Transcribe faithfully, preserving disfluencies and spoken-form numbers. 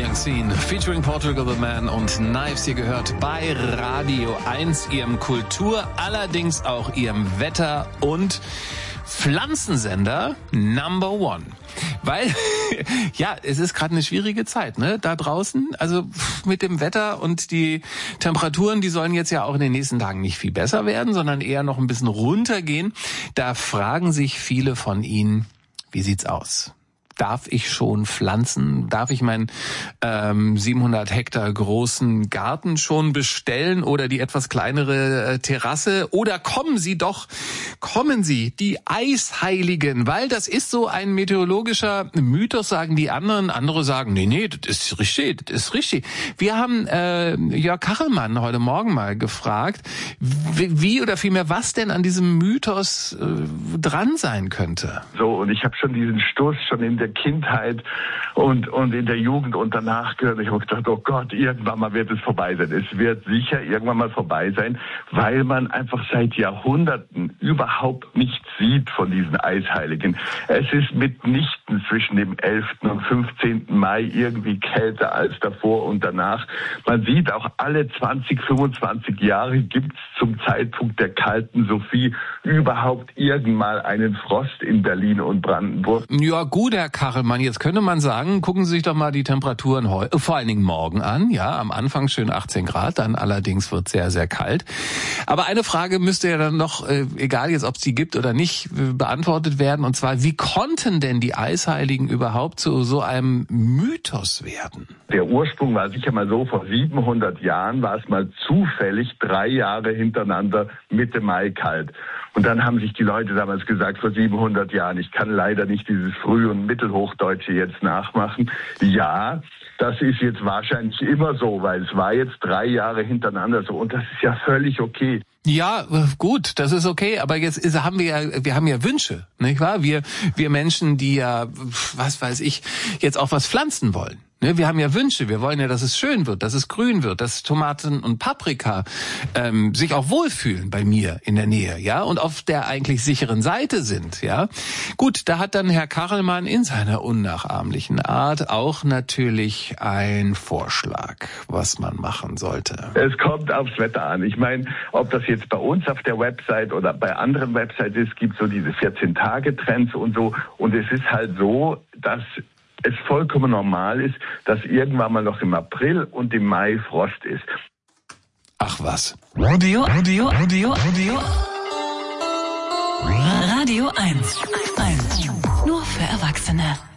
Young Scene featuring Portugal the Man und Knives. Ihr gehört bei Radio eins, Ihrem Kultur, allerdings auch Ihrem Wetter- und Pflanzensender Number One. Weil, ja, es ist gerade eine schwierige Zeit, ne, da draußen. Also mit dem Wetter und die Temperaturen, die sollen jetzt ja auch in den nächsten Tagen nicht viel besser werden, sondern eher noch ein bisschen runtergehen. Da fragen sich viele von Ihnen, wie sieht's aus? Darf ich schon pflanzen? Darf ich meinen ähm, siebenhundert Hektar großen Garten schon bestellen oder die etwas kleinere äh, Terrasse? Oder kommen Sie doch, kommen Sie, die Eisheiligen, weil das ist so ein meteorologischer Mythos, sagen die anderen. Andere sagen, nee, nee, das ist richtig, das ist richtig. Wir haben äh, Jörg Kachelmann heute Morgen mal gefragt, wie, wie oder vielmehr was denn an diesem Mythos äh, dran sein könnte. So, und ich habe schon diesen Stoß schon in der Kindheit und und in der Jugend und danach gehört. Ich habe gedacht, oh Gott, irgendwann mal wird es vorbei sein. Es wird sicher irgendwann mal vorbei sein, weil man einfach seit Jahrhunderten überhaupt nichts sieht von diesen Eisheiligen. Es ist mitnichten zwischen dem elften und fünfzehnten Mai irgendwie kälter als davor und danach. Man sieht auch alle zwanzig, fünfundzwanzig Jahre gibt es zum Zeitpunkt der kalten Sophie überhaupt irgendwann mal einen Frost in Berlin und Brandenburg. Ja gut, Herr Kachelmann, jetzt könnte man sagen, gucken Sie sich doch mal die Temperaturen heute, vor allen Dingen morgen an. Ja, am Anfang schön achtzehn Grad, dann allerdings wird es sehr, sehr kalt. Aber eine Frage müsste ja dann noch, äh, egal jetzt, ob es die gibt oder nicht, äh, beantwortet werden. Und zwar, wie konnten denn die Eisheiligen überhaupt zu so einem Mythos werden? Der Ursprung war sicher mal so, vor siebenhundert Jahren war es mal zufällig drei Jahre hintereinander Mitte Mai kalt. Und dann haben sich die Leute damals gesagt, vor siebenhundert Jahren, ich kann leider nicht dieses Früh- und Mittelhochdeutsche jetzt nachmachen. Ja, das ist jetzt wahrscheinlich immer so, weil es war jetzt drei Jahre hintereinander so und das ist ja völlig okay. Ja, gut, das ist okay, aber jetzt ist, haben wir ja, wir haben ja Wünsche, nicht wahr? Wir, wir Menschen, die ja, was weiß ich, jetzt auch was pflanzen wollen. Wir haben ja Wünsche, wir wollen ja, dass es schön wird, dass es grün wird, dass Tomaten und Paprika ähm, sich auch wohlfühlen bei mir in der Nähe, ja, und auf der eigentlich sicheren Seite sind, ja. Gut, da hat dann Herr Kachelmann in seiner unnachahmlichen Art auch natürlich einen Vorschlag, was man machen sollte. Es kommt aufs Wetter an. Ich meine, ob das jetzt bei uns auf der Website oder bei anderen Websites ist, gibt so diese vierzehn-Tage-Trends und so. Und es ist halt so, dass es vollkommen normal ist, dass irgendwann mal noch im April und im Mai Frost ist. Ach was. Radio, Radio, Radio, Radio. Radio eins. Nur für Erwachsene.